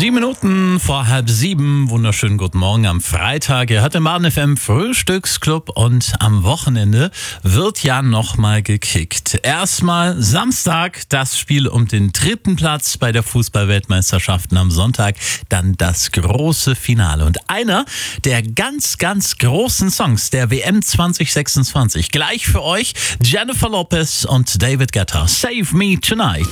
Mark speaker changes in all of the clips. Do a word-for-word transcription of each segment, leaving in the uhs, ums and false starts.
Speaker 1: Sieben Minuten vor halb sieben. Wunderschönen guten Morgen am Freitag. Ihr hört den Baden F M Frühstücksclub und am Wochenende wird ja nochmal gekickt. Erstmal Samstag das Spiel um den dritten Platz bei der Fußball-Weltmeisterschaften am Sonntag. Dann das große Finale. Und einer der ganz, ganz großen Songs der W M zwanzig sechsundzwanzig. Gleich für euch Jennifer Lopez und David Guetta. Save Me Tonight.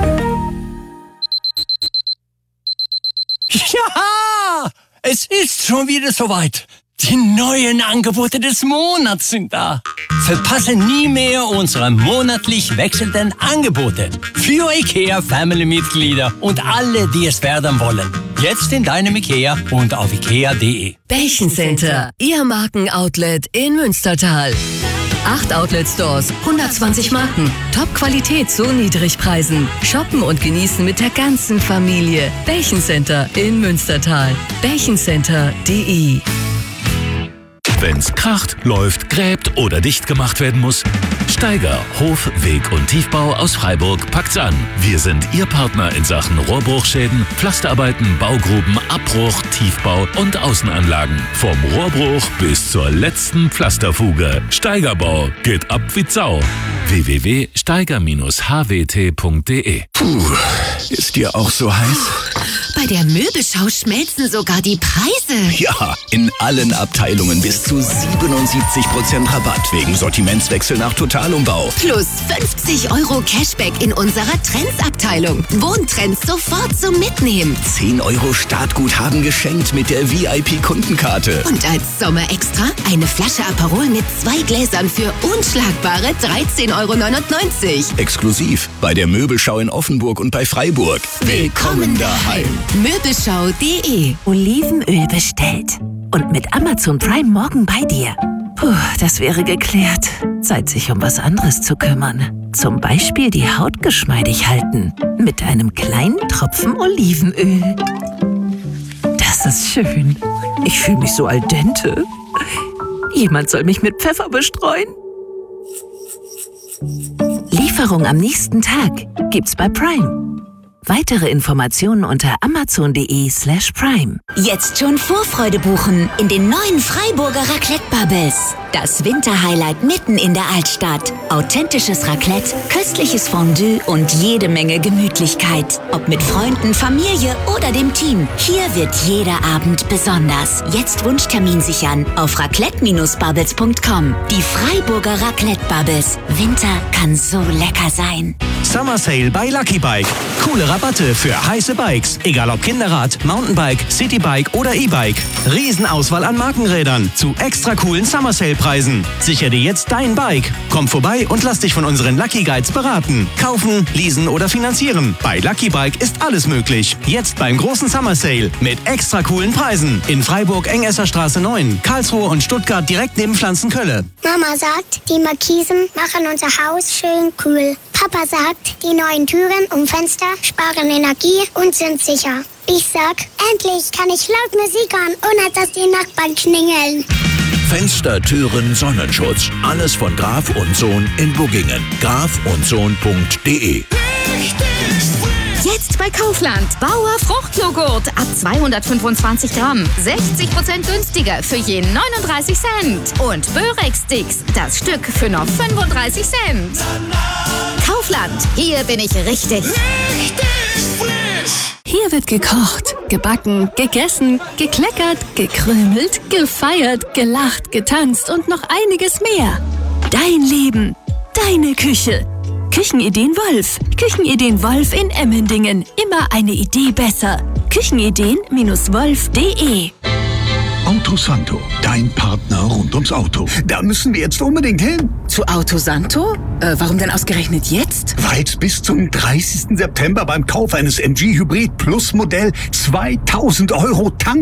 Speaker 2: Ja, es ist schon wieder soweit. Die neuen Angebote des Monats sind da. Verpasse nie mehr unsere monatlich wechselnden Angebote für IKEA-Family-Mitglieder und alle, die es werden wollen. Jetzt in deinem IKEA und auf ikea punkt de.
Speaker 3: Bällchencenter, Ihr Marken-Outlet in Münstertal. Acht Outlet-Stores, hundertzwanzig Marken. Top-Qualität zu Niedrigpreisen. Shoppen und genießen mit der ganzen Familie. Bällchencenter in Münstertal. Bällchencenter punkt de.
Speaker 4: Wenn's kracht, läuft, gräbt oder dicht gemacht werden muss, Steiger Hof-, Weg- und Tiefbau aus Freiburg packt's an. Wir sind Ihr Partner in Sachen Rohrbruchschäden, Pflasterarbeiten, Baugruben, Abbruch, Tiefbau und Außenanlagen. Vom Rohrbruch bis zur letzten Pflasterfuge. Steigerbau geht ab wie Sau. w w w punkt steiger Bindestrich h w t punkt de.
Speaker 5: Puh, ist dir auch so heiß?
Speaker 6: Bei der Möbelschau schmelzen sogar die Preise.
Speaker 5: Ja, in allen Abteilungen bis zu siebenundsiebzig Prozent Rabatt wegen Sortimentswechsel nach Totalumbau.
Speaker 6: Plus fünfzig Euro Cashback in unserer Trends-Abteilung. Wohntrends sofort zum Mitnehmen.
Speaker 5: zehn Euro Startguthaben geschenkt mit der V I P-Kundenkarte.
Speaker 6: Und als Sommerextra eine Flasche Aperol mit zwei Gläsern für unschlagbare dreizehn Euro neunundneunzig.
Speaker 5: Exklusiv bei der Möbelschau in Offenburg und bei Freiburg.
Speaker 6: Willkommen daheim. Möbelschau punkt de.
Speaker 7: Olivenöl bestellt. Und mit Amazon Prime morgen bei dir. Puh, das wäre geklärt. Zeit, sich um was anderes zu kümmern. Zum Beispiel die Haut geschmeidig halten. Mit einem kleinen Tropfen Olivenöl. Das ist schön. Ich fühle mich so al dente. Jemand soll mich mit Pfeffer bestreuen. Lieferung am nächsten Tag gibt's bei Prime. Weitere Informationen unter amazon punkt de slash prime.
Speaker 8: Jetzt schon Vorfreude buchen in den neuen Freiburger Raclette Bubbles. Das Winterhighlight mitten in der Altstadt. Authentisches Raclette, köstliches Fondue und jede Menge Gemütlichkeit. Ob mit Freunden, Familie oder dem Team. Hier wird jeder Abend besonders. Jetzt Wunschtermin sichern auf raclette Bindestrich bubbles punkt com. Die Freiburger Raclette Bubbles. Winter kann so lecker sein.
Speaker 9: Summer Sale bei Lucky Bike. Coole Rabatte für heiße Bikes. Egal ob Kinderrad, Mountainbike, Citybike oder E-Bike. Riesenauswahl an Markenrädern zu extra coolen Summer Sale Preisen. Sichere dir jetzt dein Bike. Komm vorbei und lass dich von unseren Lucky Guides beraten. Kaufen, leasen oder finanzieren. Bei Lucky Bike ist alles möglich. Jetzt beim großen Summer Sale mit extra coolen Preisen. In Freiburg Engesser Straße neun, Karlsruhe und Stuttgart direkt neben Pflanzenkölle.
Speaker 10: Mama sagt, die Markisen machen unser Haus schön kühl. Papa sagt, die neuen Türen und Fenster sparen Energie und sind sicher. Ich sag, endlich kann ich laut Musik hören, ohne dass die Nachbarn klingeln.
Speaker 4: Fenster, Türen, Sonnenschutz. Alles von Graf und Sohn in Buggingen. graf und sohn punkt de.
Speaker 11: Jetzt bei Kaufland. Bauer Fruchtjoghurt ab zweihundertfünfundzwanzig Gramm. sechzig Prozent günstiger für je neununddreißig Cent. Und Börex-Sticks, das Stück für nur fünfunddreißig Cent. Kaufland, hier bin ich richtig. Richtig
Speaker 3: frisch. Hier wird gekocht, gebacken, gegessen, gekleckert, gekrümelt, gefeiert, gelacht, getanzt und noch einiges mehr. Dein Leben, deine Küche. Küchenideen Wolf. Küchenideen Wolf in Emmendingen. Immer eine Idee besser. Küchenideen Wolf punkt de.
Speaker 12: Autosanto, dein Partner rund ums Auto. Da müssen wir jetzt unbedingt hin.
Speaker 13: Zu Autosanto? Äh, warum denn ausgerechnet jetzt?
Speaker 12: Weil es bis zum dreißigsten September beim Kauf eines M G Hybrid Plus Modell zweitausend Euro Tank